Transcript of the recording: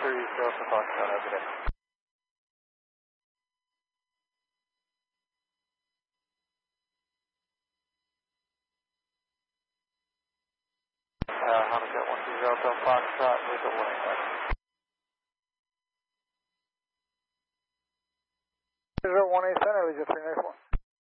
Delta Foxtrot, have a good day. Honda Jet 120 Delta Foxtrot, visual warning back. Visual 187, Asia 394.